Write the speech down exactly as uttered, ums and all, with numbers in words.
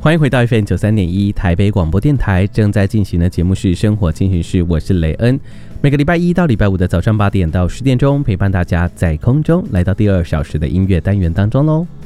欢迎回到 F M 九三点一台北广播电台，正在进行的节目是生活进行式，我是雷恩。每个礼拜一到礼拜五的早上八点到十点钟，陪伴大家在空中来到第二小时的音乐单元当中喽。